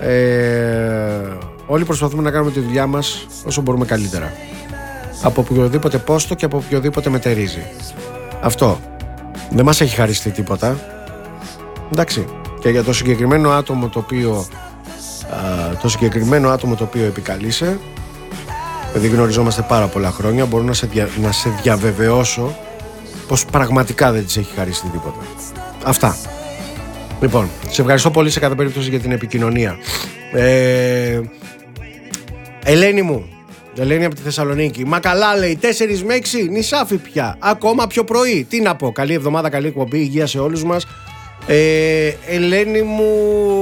Όλοι προσπαθούμε να κάνουμε τη δουλειά μας όσο μπορούμε καλύτερα, από οποιοδήποτε πόστο και από οποιοδήποτε μετερίζει. Αυτό δεν μας έχει χαριστεί τίποτα, εντάξει. Και για το συγκεκριμένο άτομο το οποίο επικαλείσαι, επειδή γνωριζόμαστε πάρα πολλά χρόνια, μπορώ να σε διαβεβαιώσω πως πραγματικά δεν της έχει χαριστεί τίποτα. Αυτά. Λοιπόν, σε ευχαριστώ πολύ σε κάθε περίπτωση για την επικοινωνία. Ελένη μου, Ελένη από τη Θεσσαλονίκη. Μα καλά, λέει, 4 με 6 νησάφι πια. Ακόμα πιο πρωί. Τι να πω, καλή εβδομάδα, καλή εκπομπή, υγεία σε όλους μας. Ελένη μου,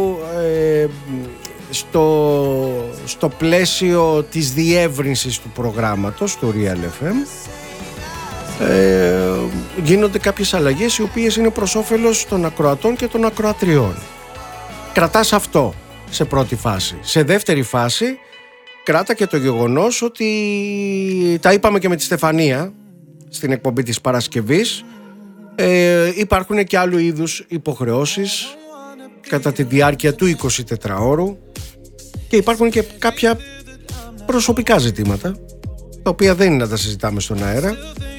στο πλαίσιο της διεύρυνσης του προγράμματος του Real FM, γίνονται κάποιες αλλαγές οι οποίες είναι προς όφελος των ακροατών και των ακροατριών. Κρατάς αυτό σε πρώτη φάση. Σε δεύτερη φάση κράτα και το γεγονός ότι τα είπαμε και με τη Στεφανία στην εκπομπή της Παρασκευής, υπάρχουν και άλλου είδους υποχρεώσεις κατά τη διάρκεια του 24ωρου και υπάρχουν και κάποια προσωπικά ζητήματα τα οποία δεν είναι να τα συζητάμε στον αέρα,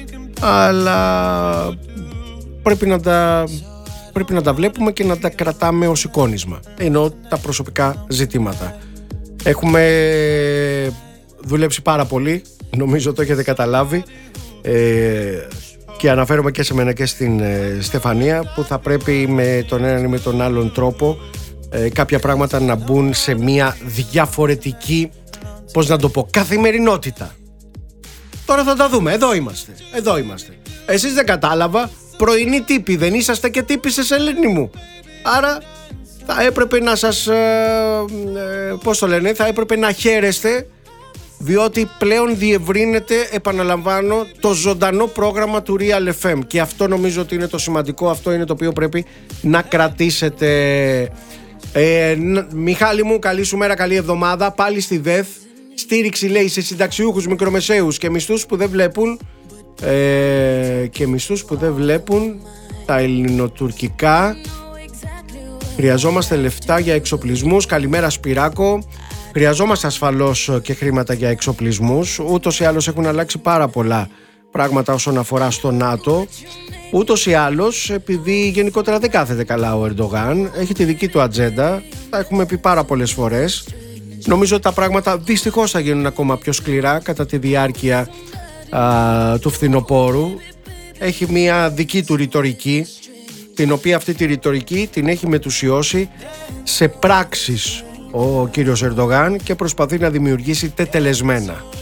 αλλά πρέπει να τα βλέπουμε και να τα κρατάμε ως εικόνισμα, ενώ τα προσωπικά ζητήματα. Έχουμε δουλέψει πάρα πολύ, νομίζω το έχετε καταλάβει, και αναφέρομαι και σε μένα και στην Στεφανία, που θα πρέπει με τον έναν ή με τον άλλον τρόπο κάποια πράγματα να μπουν σε μια διαφορετική, πώς να το πω, καθημερινότητα. Τώρα θα τα δούμε, εδώ είμαστε. Εσείς δεν κατάλαβα, πρωινοί τύποι, δεν είσαστε και τύπισσες, Ελένη μου. Άρα θα έπρεπε να σας, θα έπρεπε να χαίρεστε, διότι πλέον διευρύνεται, επαναλαμβάνω, το ζωντανό πρόγραμμα του Real FM, και αυτό νομίζω ότι είναι το σημαντικό, αυτό είναι το οποίο πρέπει να κρατήσετε. Μιχάλη μου, καλή σου μέρα, καλή εβδομάδα, πάλι στη ΔΕΘ. Στήριξη, λέει, σε συνταξιούχους, μικρομεσαίους και μισθούς που δεν βλέπουν τα ελληνοτουρκικά. Χρειαζόμαστε λεφτά για εξοπλισμούς. Καλημέρα, Σπυράκο. Χρειαζόμαστε ασφαλώς και χρήματα για εξοπλισμούς. Ούτως ή άλλως έχουν αλλάξει πάρα πολλά πράγματα όσον αφορά στο ΝΑΤΟ. Ούτως ή άλλως, επειδή γενικότερα δεν κάθεται καλά ο Ερντογάν, έχει τη δική του ατζέντα, τα έχουμε πει πάρα πολλές φορές. Νομίζω ότι τα πράγματα δυστυχώς θα γίνουν ακόμα πιο σκληρά κατά τη διάρκεια του φθινοπόρου. Έχει μια δική του ρητορική, την οποία αυτή τη ρητορική την έχει μετουσιώσει σε πράξεις ο κύριος Ερντογάν και προσπαθεί να δημιουργήσει τετελεσμένα.